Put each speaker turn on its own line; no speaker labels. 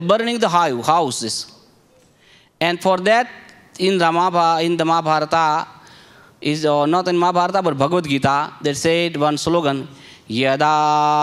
burning the houses. And for that, in the Mahabharata, is not in Mahabharata but Bhagavad Gita, they said one slogan, Yada